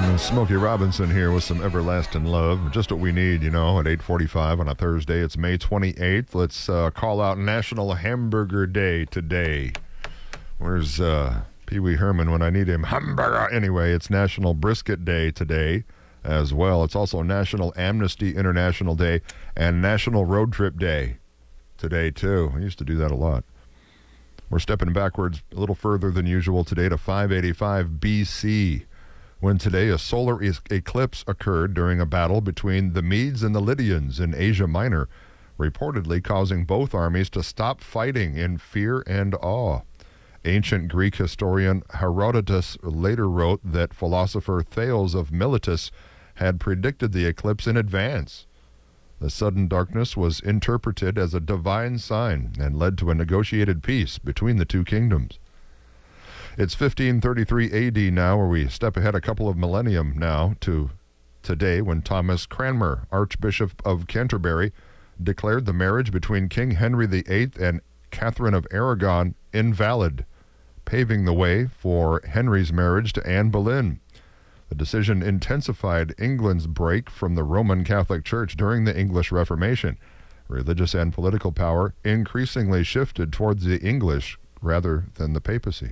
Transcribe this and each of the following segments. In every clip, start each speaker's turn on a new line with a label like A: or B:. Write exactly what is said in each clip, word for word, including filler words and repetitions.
A: Smokey Robinson here with some Everlasting Love. Just what we need, you know, at eight forty-five on a Thursday. It's May twenty-eighth. Let's uh, call out National Hamburger Day today. Where's uh, Pee Wee Herman when I need him? Hamburger! Anyway, it's National Brisket Day today as well. It's also National Amnesty International Day and National Road Trip Day today, too. I used to do that a lot. We're stepping backwards a little further than usual today to five eighty-five B C, when today a solar e- eclipse occurred during a battle between the Medes and the Lydians in Asia Minor, reportedly causing both armies to stop fighting in fear and awe. Ancient Greek historian Herodotus later wrote that philosopher Thales of Miletus had predicted the eclipse in advance. The sudden darkness was interpreted as a divine sign and led to a negotiated peace between the two kingdoms. It's fifteen thirty-three A D now, where we step ahead a couple of millennium now to today, when Thomas Cranmer, Archbishop of Canterbury, declared the marriage between King Henry the Eighth and Catherine of Aragon invalid, paving the way for Henry's marriage to Anne Boleyn. The decision intensified England's break from the Roman Catholic Church during the English Reformation. Religious and political power increasingly shifted towards the English rather than the papacy.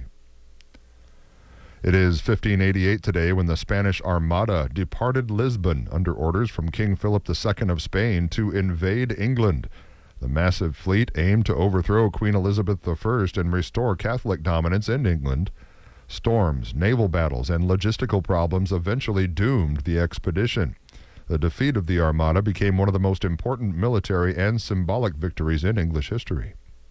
A: It is fifteen eighty-eight today when the Spanish Armada departed Lisbon under orders from King Philip the Second of Spain to invade England. The massive fleet aimed to overthrow Queen Elizabeth the First and restore Catholic dominance in England. Storms, naval battles, and logistical problems eventually doomed the expedition. The defeat of the Armada became one of the most important military and symbolic victories in English history.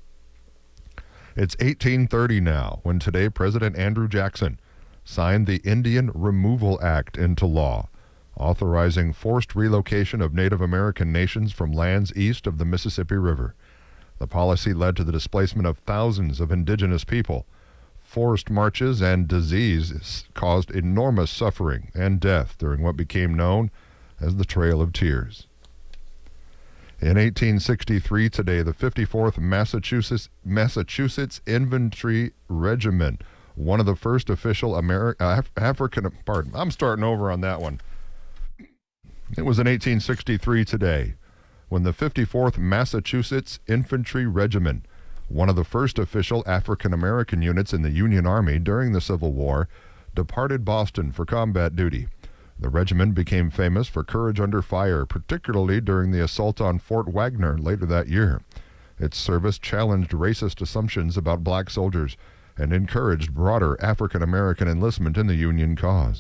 A: It's eighteen thirty now, when today President Andrew Jackson signed the Indian Removal Act into law, authorizing forced relocation of Native American nations from lands east of the Mississippi River. The policy led to the displacement of thousands of indigenous people. Forced marches and disease caused enormous suffering and death during what became known as the Trail of Tears. In eighteen sixty-three today, the fifty-fourth Massachusetts, Massachusetts Infantry Regiment, one of the first official Ameri- uh, African, pardon, I'm starting over on that one. It was in eighteen sixty-three today when the fifty-fourth Massachusetts Infantry Regiment, one of the first official African-American units in the Union Army during the Civil War, departed Boston for combat duty. The regiment became famous for courage under fire, particularly during the assault on Fort Wagner later that year. Its service challenged racist assumptions about black soldiers and encouraged broader African-American enlistment in the Union cause.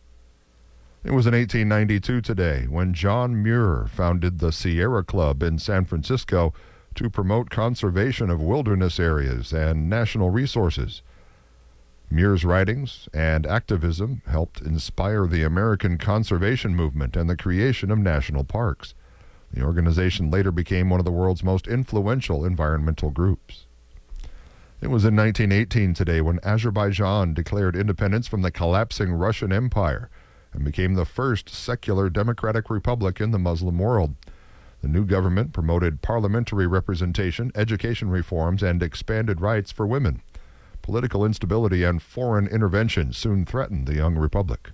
A: It was in eighteen ninety-two today when John Muir founded the Sierra Club in San Francisco to promote conservation of wilderness areas and national resources. Muir's writings and activism helped inspire the American conservation movement and the creation of national parks. The organization later became one of the world's most influential environmental groups. It was in nineteen eighteen today when Azerbaijan declared independence from the collapsing Russian Empire and became the first secular democratic republic in the Muslim world. The new government promoted parliamentary representation, education reforms, and expanded rights for women. Political instability and foreign intervention soon threatened the young republic.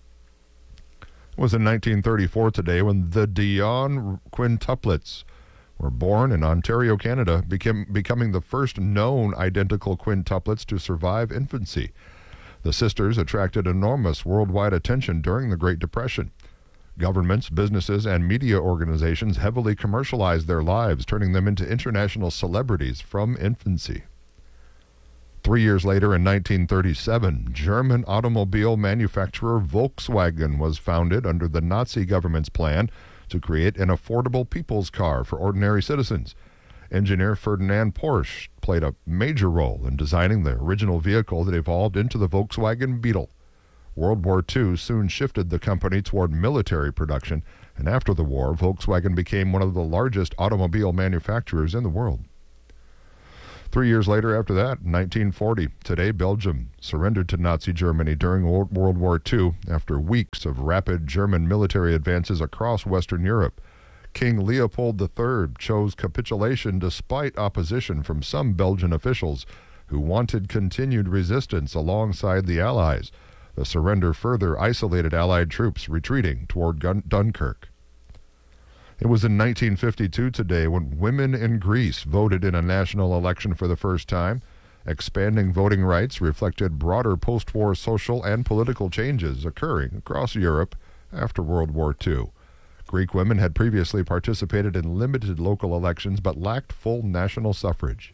A: It was in nineteen thirty-four today when the Dion quintuplets were born in Ontario, Canada, became, becoming the first known identical quintuplets to survive infancy. The sisters attracted enormous worldwide attention during the Great Depression. Governments, businesses, and media organizations heavily commercialized their lives, turning them into international celebrities from infancy. Three years later, in nineteen thirty-seven, German automobile manufacturer Volkswagen was founded under the Nazi government's plan to create an affordable people's car for ordinary citizens. Engineer Ferdinand Porsche played a major role in designing the original vehicle that evolved into the Volkswagen Beetle. World War Two soon shifted the company toward military production, and after the war, Volkswagen became one of the largest automobile manufacturers in the world. Three years later after that, in nineteen forty, today Belgium surrendered to Nazi Germany during World War Two after weeks of rapid German military advances across Western Europe. King Leopold the Third chose capitulation despite opposition from some Belgian officials who wanted continued resistance alongside the Allies. The surrender further isolated Allied troops retreating toward Gun- Dunkirk. It was in nineteen fifty-two today when women in Greece voted in a national election for the first time. Expanding voting rights reflected broader post-war social and political changes occurring across Europe after World War Two. Greek women had previously participated in limited local elections but lacked full national suffrage.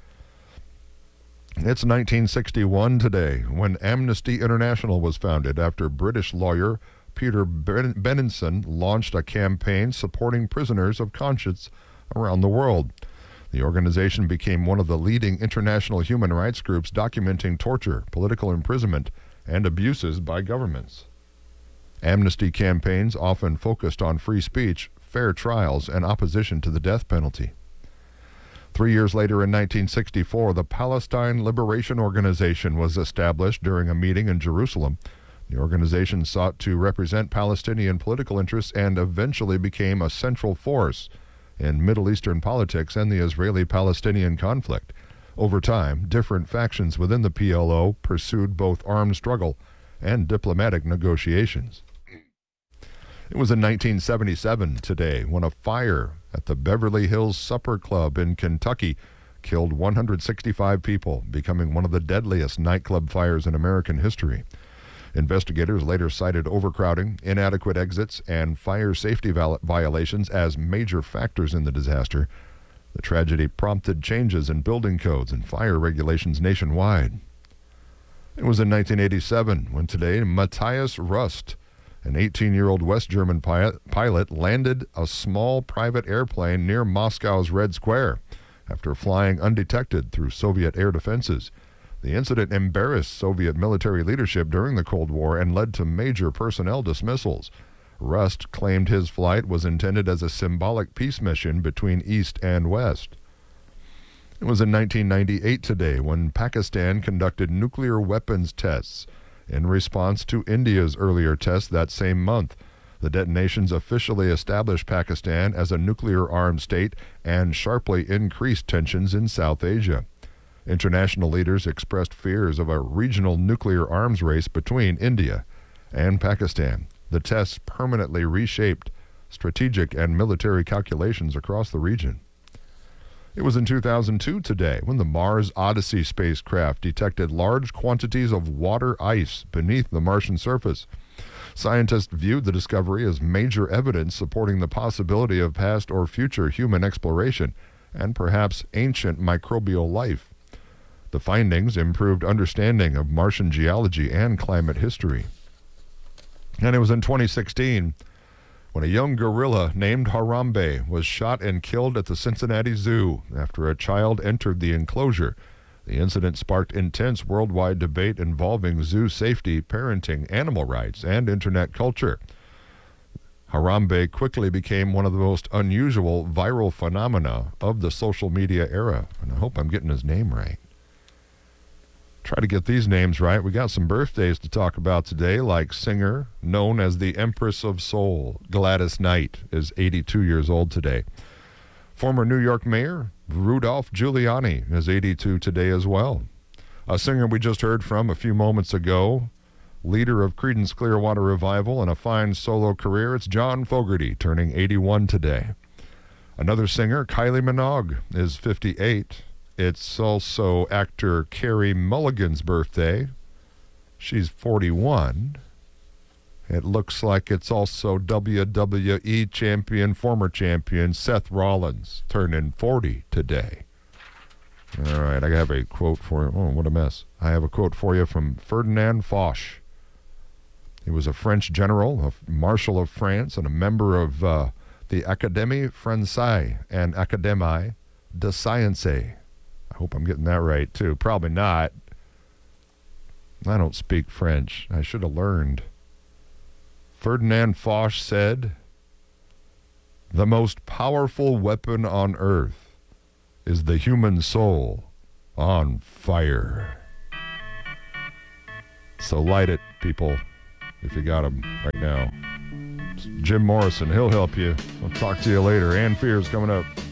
A: It's nineteen sixty-one today when Amnesty International was founded after British lawyer Peter ben- Benenson launched a campaign supporting prisoners of conscience around the world. The organization became one of the leading international human rights groups documenting torture, political imprisonment, and abuses by governments. Amnesty campaigns often focused on free speech, fair trials, and opposition to the death penalty. Three years later, in nineteen sixty-four, the Palestine Liberation Organization was established during a meeting in Jerusalem. The organization sought to represent Palestinian political interests and eventually became a central force in Middle Eastern politics and the Israeli-Palestinian conflict. Over time, different factions within the P L O pursued both armed struggle and diplomatic negotiations. It was in nineteen seventy-seven today when a fire at the Beverly Hills Supper Club in Kentucky killed one hundred sixty-five people, becoming one of the deadliest nightclub fires in American history. Investigators later cited overcrowding, inadequate exits, and fire safety violations as major factors in the disaster. The tragedy prompted changes in building codes and fire regulations nationwide. It was in nineteen eighty-seven when today Matthias Rust, an eighteen-year-old West German pi- pilot, landed a small private airplane near Moscow's Red Square after flying undetected through Soviet air defenses. The incident embarrassed Soviet military leadership during the Cold War and led to major personnel dismissals. Rust claimed his flight was intended as a symbolic peace mission between East and West. It was in nineteen ninety-eight today when Pakistan conducted nuclear weapons tests in response to India's earlier tests that same month. The detonations officially established Pakistan as a nuclear-armed state and sharply increased tensions in South Asia. International leaders expressed fears of a regional nuclear arms race between India and Pakistan. The tests permanently reshaped strategic and military calculations across the region. It was in two thousand two today when the Mars Odyssey spacecraft detected large quantities of water ice beneath the Martian surface. Scientists viewed the discovery as major evidence supporting the possibility of past or future human exploration and perhaps ancient microbial life. The findings improved understanding of Martian geology and climate history. And it was in twenty sixteen when a young gorilla named Harambe was shot and killed at the Cincinnati Zoo after a child entered the enclosure. The incident sparked intense worldwide debate involving zoo safety, parenting, animal rights, and internet culture. Harambe quickly became one of the most unusual viral phenomena of the social media era. And I hope I'm getting his name right. Try to get these names right. We got some birthdays to talk about today, like singer known as the Empress of Soul, Gladys Knight, is eighty-two years old today. Former New York Mayor Rudolph Giuliani is eighty-two today as well. A singer we just heard from a few moments ago, leader of Creedence Clearwater Revival and a fine solo career, it's John Fogerty, turning eighty-one today. Another singer, Kylie Minogue, is fifty-eight. It's also actor Carey Mulligan's birthday. She's forty-one. It looks like it's also W W E champion, former champion Seth Rollins, turning forty today. All right, I have a quote for you. Oh, what a mess. I have a quote for you from Ferdinand Foch. He was a French general, a marshal of France, and a member of uh, the Académie Française and Académie des Sciences. I hope I'm getting that right, too. Probably not. I don't speak French. I should have learned. Ferdinand Foch said, "The most powerful weapon on earth is the human soul on fire." So light it, people, if you got them right now. Jim Morrison, he'll help you. I'll talk to you later. Ann Fear's coming up.